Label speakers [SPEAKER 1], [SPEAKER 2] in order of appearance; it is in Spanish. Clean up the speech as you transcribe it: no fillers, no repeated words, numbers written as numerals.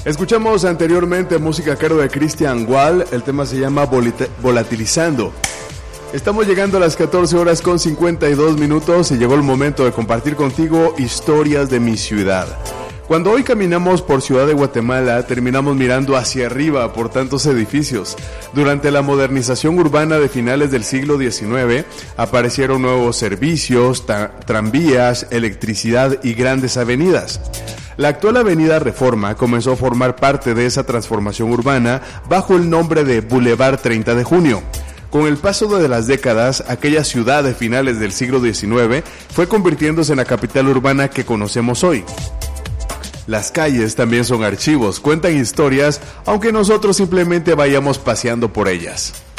[SPEAKER 1] Escuchamos anteriormente música a cargo de Christian Wall, el tema se llama Volatilizando. Estamos llegando a las 14 horas con 52 minutos y llegó el momento de compartir contigo historias de mi ciudad. Cuando hoy caminamos por Ciudad de Guatemala, terminamos mirando hacia arriba por tantos edificios. Durante la modernización urbana de finales del siglo XIX, aparecieron nuevos servicios, tranvías, electricidad y grandes avenidas. La actual avenida Reforma comenzó a formar parte de esa transformación urbana bajo el nombre de Boulevard 30 de Junio. Con el paso de las décadas, aquella ciudad de finales del siglo XIX fue convirtiéndose en la capital urbana que conocemos hoy. Las calles también son archivos, cuentan historias, aunque nosotros simplemente vayamos paseando por ellas.